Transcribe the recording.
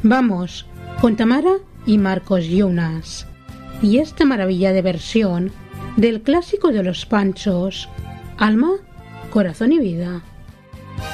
Vamos, con Tamara y Marcos Yunas. Y esta maravilla de versión del clásico de los Panchos, Alma, Corazón y Vida.